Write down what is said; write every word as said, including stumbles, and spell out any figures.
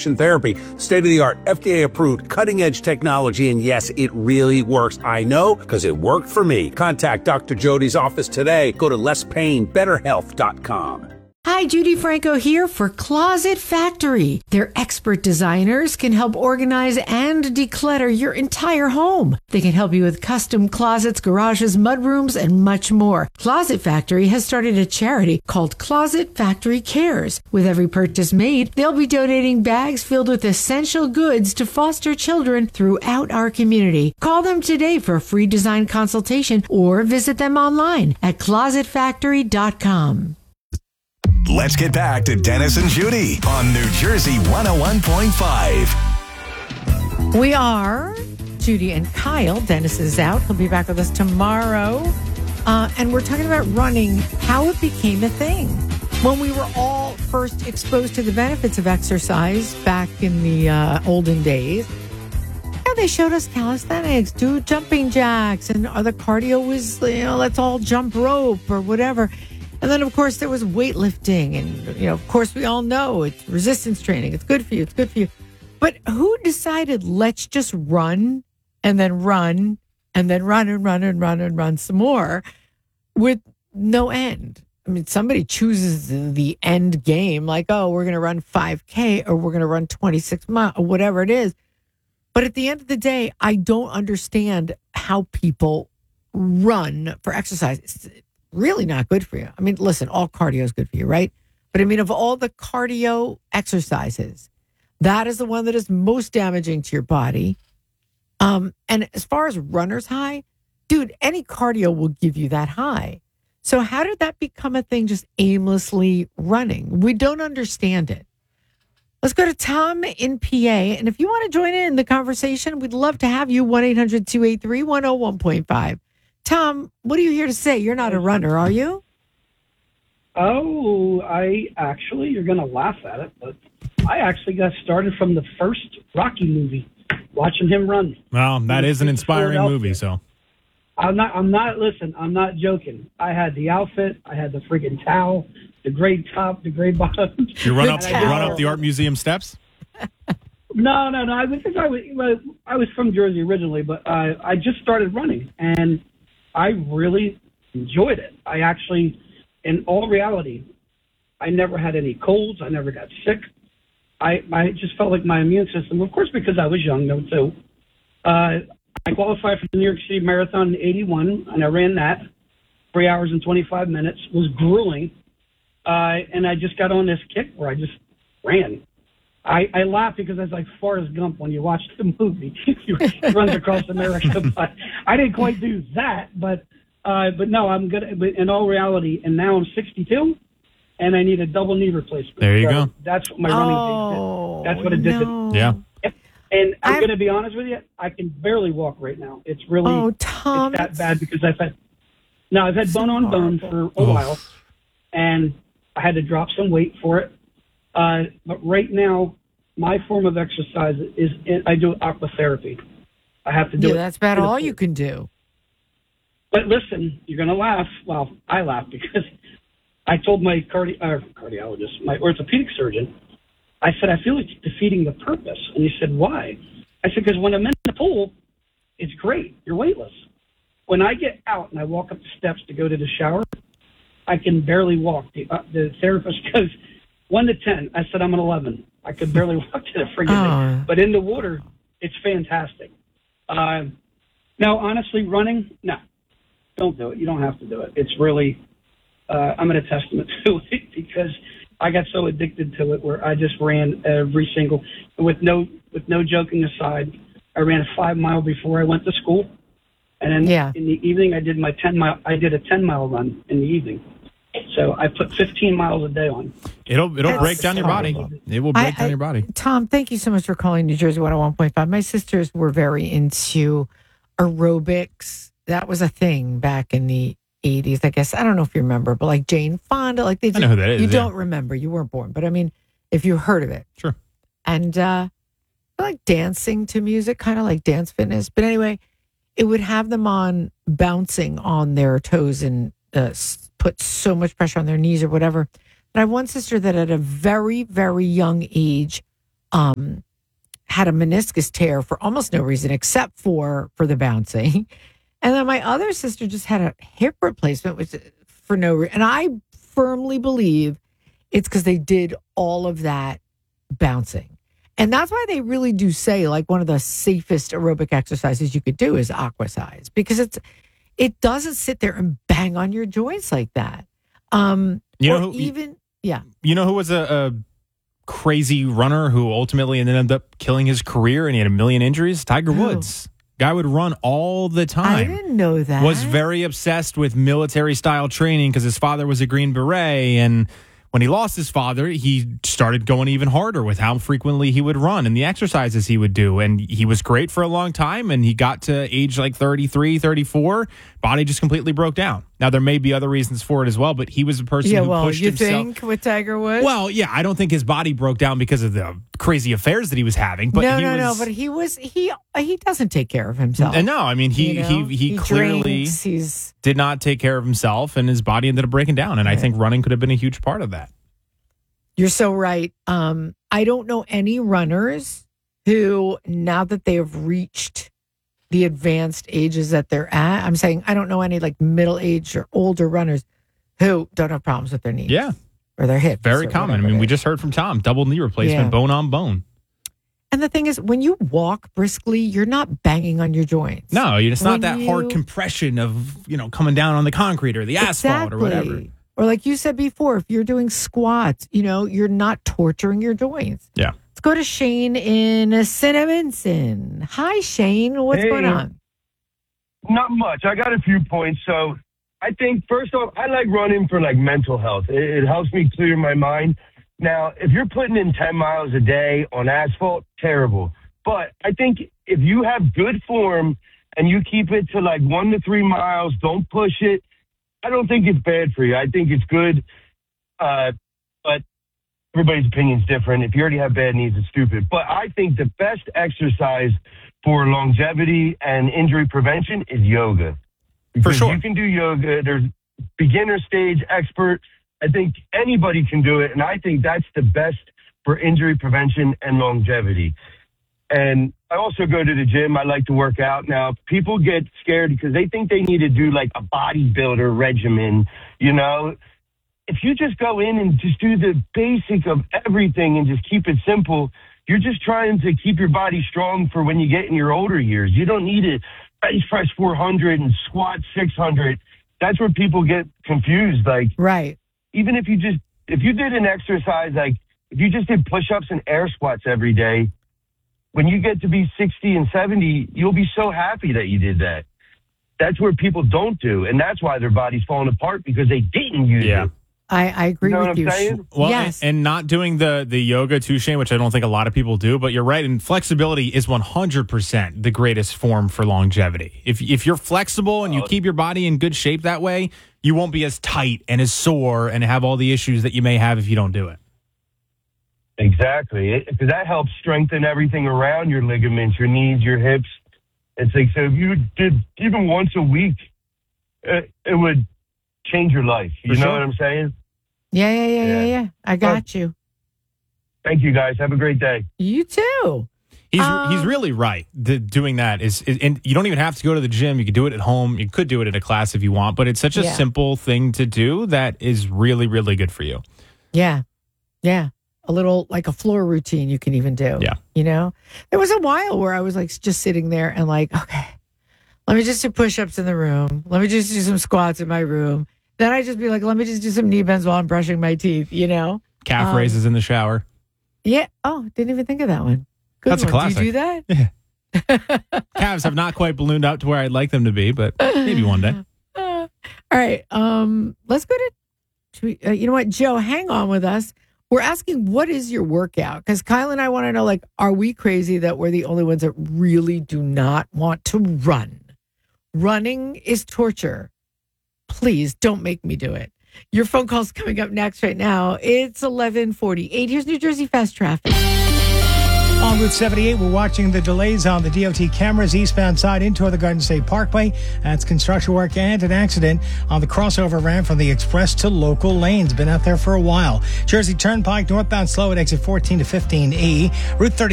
radiation therapy. State-of-the-art, F D A-approved, cutting-edge technology, and yes, it really works. I know, because it worked for me. Contact Doctor Jody's office today. Go to less pain better health dot com. Hi, Judy Franco here for Closet Factory. Their expert designers can help organize and declutter your entire home. They can help you with custom closets, garages, mudrooms, and much more. Closet Factory has started a charity called Closet Factory Cares. With every purchase made, they'll be donating bags filled with essential goods to foster children throughout our community. Call them today for a free design consultation or visit them online at closet factory dot com. Let's get back to Dennis and Judy on New Jersey one oh one point five. We are Judy and Kyle. Dennis is out. He'll be back with us tomorrow. Uh, and we're talking about running, how it became a thing. When we were all first exposed to the benefits of exercise back in the uh, olden days, you know, they showed us calisthenics, do jumping jacks, and or the cardio was, you know, let's all jump rope or whatever. And then, of course, there was weightlifting. And, you know, of course, we all know it's resistance training. It's good for you. It's good for you. But who decided let's just run and then run and then run and run and run and run some more with no end? I mean, somebody chooses the end game, like, oh, we're going to run five K or we're going to run twenty-six miles or whatever it is. But at the end of the day, I don't understand how people run for exercise. It's really not good for you. I mean, listen, all cardio is good for you, right? But I mean, of all the cardio exercises, that is the one that is most damaging to your body. Um, and as far as runner's high, dude, any cardio will give you that high. So how did that become a thing, just aimlessly running? We don't understand it. Let's go to Tom in P A. And if you want to join in the conversation, we'd love to have you. one eight hundred two eight three one oh one point five. Tom, what are you here to say? You're not a runner, are you? Oh, I actually, you're going to laugh at it, but I actually got started from the first Rocky movie, watching him run. Well, that is an inspiring movie, so. I'm not, I'm not, listen, I'm not joking. I had the outfit, I had the freaking towel, the gray top, the gray bottom. You run up, run up the art museum steps? No, no, no. I was, I was, I was from Jersey originally, but uh, I just started running, and I really enjoyed it. I actually, in all reality, I never had any colds. I never got sick. I, I just felt like my immune system, of course, because I was young, though, too. Uh, I qualified for the New York City Marathon in eighty-one, and I ran that. Three hours and twenty-five minutes. It was grueling. Uh, and I just got on this kick where I just ran. I, I laugh because I was like Forrest Gump when you watch the movie. He runs across America. But I didn't quite do that, but uh, but no, I'm good. But in all reality, and now I'm sixty-two, and I need a double knee replacement. There you so go. That's what my running oh, did. That's what it did. No. Yeah. And I'm I've, going to be honest with you, I can barely walk right now. It's really oh, Tom, it's that bad because I've had no, I've had bone on bone for a oh. while, and I had to drop some weight for it. Uh, but right now, my form of exercise is I do aquatherapy. I have to do yeah, it. that's about all you can do. But listen, you're going to laugh. Well, I laugh because I told my cardi- uh, cardiologist, my orthopedic surgeon, I said, I feel like it's defeating the purpose. And he said, why? I said, because when I'm in the pool, it's great. You're weightless. When I get out and I walk up the steps to go to the shower, I can barely walk. The, uh, the therapist goes, one to ten. I said, I'm an eleven. I could barely walk to the friggin' Oh. thing. But in the water, it's fantastic. Uh, now, honestly, running, no. Don't do it. You don't have to do it. It's really, uh, I'm an testament to it because I got so addicted to it where I just ran every single, with no with no joking aside, I ran a five mile before I went to school. And then Yeah. in the evening, I did my ten mile, I did a ten mile run in the evening. So I put fifteen miles a day on. It'll it'll That's break down your body. It will break I, down I, your body. Tom, thank you so much for calling New Jersey one oh one point five. My sisters were very into aerobics. That was a thing back in the eighties, I guess. I don't know if you remember, but like Jane Fonda, like they did. I know who that is, You yeah. don't remember. You weren't born. But I mean, if you heard of it. Sure. And uh, like dancing to music, kind of like dance fitness. But anyway, it would have them on bouncing on their toes and uh, put so much pressure on their knees or whatever. And I have one sister that at a very, very young age um, had a meniscus tear for almost no reason except for for the bouncing. And then my other sister just had a hip replacement, which for no reason. And I firmly believe it's because they did all of that bouncing. And that's why they really do say like one of the safest aerobic exercises you could do is aquasize, because it's it doesn't sit there and bang on your joints like that. Um, you or know who, even yeah. You know who was a, a crazy runner who ultimately ended up killing his career and he had a million injuries? Tiger Who? Woods. Guy would run all the time. I didn't know that. Was very obsessed with military style training because his father was a Green Beret, and when he lost his father, he started going even harder with how frequently he would run and the exercises he would do. And he was great for a long time. And he got to age like thirty-three, thirty-four. Body just completely broke down. Now, there may be other reasons for it as well, but he was a person yeah, who well, pushed you himself. think with Tiger Woods? Well, yeah, I don't think his body broke down because of the crazy affairs that he was having. But no, he no, was, no. But he was he he doesn't take care of himself. And no, I mean he You know? he, he He clearly drinks, he's did not take care of himself, and his body ended up breaking down. And I think running could have been a huge part of that. You're so right. Um, I don't know any runners who, now that they have reached the advanced ages that they're at, I'm saying I don't know any like middle aged or older runners who don't have problems with their knees. Yeah, or their hips. very or common. I mean, we just heard from Tom, double knee replacement, Yeah. bone on bone. And the thing is, when you walk briskly, you're not banging on your joints. No, it's When not that you- hard compression of, you know, coming down on the concrete or the asphalt or whatever. Or like you said before, if you're doing squats, you know, you're not torturing your joints. Yeah. Let's go to Shane in Cinnaminson. Hi, Shane. What's Hey. going on? Not much. I got a few points. So I think, first off, I like running for like mental health. It, it helps me clear my mind. Now, if you're putting in ten miles a day on asphalt, terrible. But I think if you have good form and you keep it to like one to three miles, don't push it, I don't think it's bad for you. I think it's good. Uh, but everybody's opinion is different. If you already have bad knees, it's stupid. But I think the best exercise for longevity and injury prevention is yoga. Because sure. You can do yoga. There's beginner stage, expert. I think anybody can do it. And I think that's the best for injury prevention and longevity. And I also go to the gym. I like to work out. Now, people get scared because they think they need to do like a bodybuilder regimen, you know. If you just go in and just do the basic of everything and just keep it simple, you're just trying to keep your body strong for when you get in your older years. You don't need to bench press four hundred and squat six hundred. That's where people get confused. Like, Right. even if you just, if you did an exercise, like if you just did push-ups and air squats every day, when you get to be sixty and seventy, you'll be so happy that you did that. That's where people don't do. And that's why their body's falling apart, because they didn't use Yeah. it. I, I agree You know with what I'm you. saying? Well, yes. and, and not doing the the yoga too, Shane, which I don't think a lot of people do, but you're right. And flexibility is one hundred percent the greatest form for longevity. If if you're flexible and you keep your body in good shape that way, you won't be as tight and as sore and have all the issues that you may have if you don't do it. Exactly. Because that helps strengthen everything around your ligaments, your knees, your hips. It's like, so if you did even once a week, it, it would change your life. You For know sure. what I'm saying? yeah, yeah, yeah, yeah, Yeah. yeah. I got you. Thank you, guys. Have a great day. You too. He's Um, he's really right. The, doing that is, is, and you don't even have to go to the gym. You could do it at home. You could do it at a class if you want, but it's such a Yeah. simple thing to do that is really, really good for you. Yeah. Yeah. A little like a floor routine you can even do. Yeah. You know, there was a while where I was like just sitting there and like, okay, let me just do push ups in the room. Let me just do some squats in my room. Then I just be like, let me just do some knee bends while I'm brushing my teeth, you know? Calf Um, raises in the shower. Yeah. Oh, didn't even think of that one. Good That's a one. classic. Do you do that? Calves have not quite ballooned out to where I'd like them to be, but maybe one day. Uh, all right. Um, let's go to, to uh, you know what, Joe, hang on with us. We're asking, what is your workout? Because Kyle and I want to know, like, are we crazy that we're the only ones that really do not want to run? Running is torture. Please don't make me do it. Your phone call's coming up next right now. It's eleven forty-eight. Here's New Jersey Fast Traffic. On On Route seventy-eight, we're watching the delays on the D O T cameras eastbound side into the Garden State Parkway. That's construction work and an accident on the crossover ramp from the express to local lanes. Been out there for a while. Jersey Turnpike northbound slow at exit fourteen to fifteen E. Route thirty